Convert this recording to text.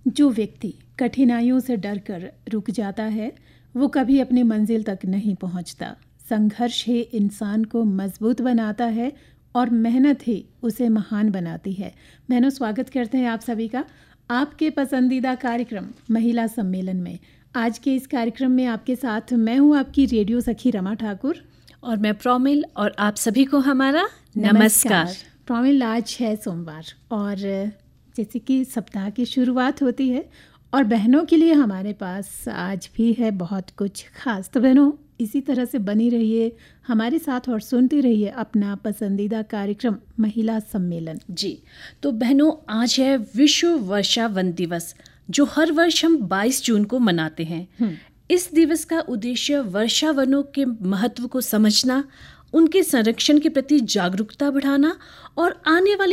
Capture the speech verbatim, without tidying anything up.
जो व्यक्ति कठिनाइयों से डरकर रुक जाता है वो कभी अपनी मंजिल तक नहीं पहुंचता। संघर्ष ही इंसान को मजबूत बनाता है और मेहनत ही उसे महान बनाती है। बहनों, स्वागत करते हैं आप सभी का आपके पसंदीदा कार्यक्रम महिला सम्मेलन में। आज के इस कार्यक्रम में आपके साथ मैं हूं आपकी रेडियो सखी रमा ठाकुर और मैं प्रोमिल, और आप सभी को हमारा नमस्कार। प्रोमिल, आज है सोमवार और जैसे कि सप्ताह की शुरुआत होती है और बहनों के लिए हमारे पास आज भी है बहुत कुछ खास। तो बहनों, इसी तरह से बनी रहिए हमारे साथ और सुनती रहिए अपना पसंदीदा कार्यक्रम महिला सम्मेलन। जी, तो बहनों, आज है विश्व वर्षा वन दिवस, जो हर वर्ष हम बाईस जून को मनाते हैं। इस दिवस का उद्देश्य वर्षा वनों के महत्व को समझना, उनके संरक्षण के प्रति जागरूकता बढ़ाना और आने वाली